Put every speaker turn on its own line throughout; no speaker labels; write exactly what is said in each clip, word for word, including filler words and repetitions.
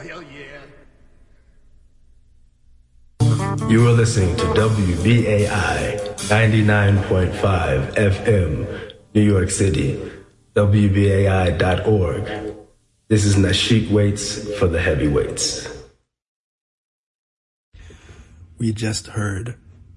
hell yeah.
You are listening to W B A I ninety-nine point five F M, New York City, W B A I dot org. This is Nasheet Waits for the Heavyweights.
We just heard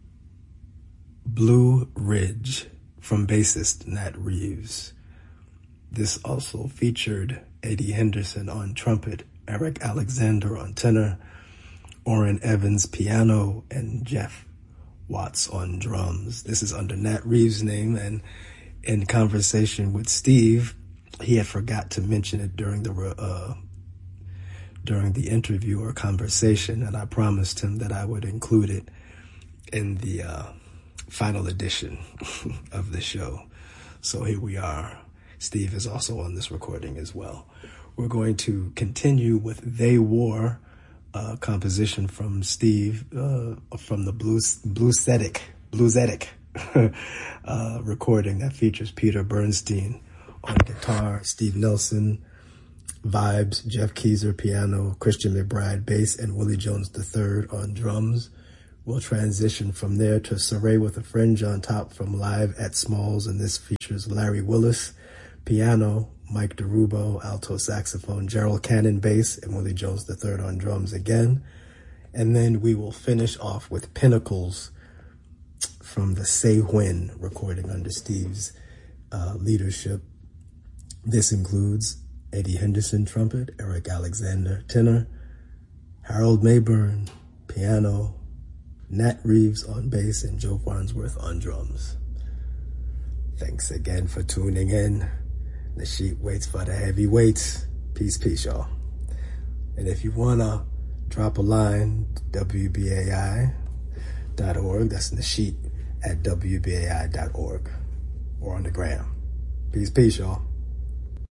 Blue Ridge from bassist Nat Reeves. This also featured Eddie Henderson on trumpet, Eric Alexander on tenor, Orrin Evans piano, and Jeff Watts on drums. This is under Nat Reeves' name, and in conversation with Steve, he had forgot to mention it during the uh, during the interview or conversation, and I promised him that I would include it in the uh, final edition of the show. So here we are. Steve is also on this recording as well. We're going to continue with They War, a composition from Steve, uh, from the Blues, Bluesetic, Bluesetic uh, recording that features Peter Bernstein on guitar, Steve Nelson vibes, Jeff Keezer piano, Christian McBride bass, and Willie Jones the third on drums. We'll transition from there to Saray with a Fringe on top from Live at Smalls, and this features Larry Willis piano, Mike DeRubo alto saxophone, Gerald Cannon bass, and Willie Jones the third on drums again. And then we will finish off with Pinnacles from the Say When recording under Steve's uh, leadership. This includes Eddie Henderson trumpet, Eric Alexander tenor, Harold Mayburn piano, Nat Reeves on bass, and Joe Farnsworth on drums. Thanks again for tuning in. Nasheet Waits for the Heavyweights. Peace, peace, y'all. And if you want to drop a line, W B A I dot org. That's Nasheet at W B A I dot org or on the gram. Peace, peace, y'all.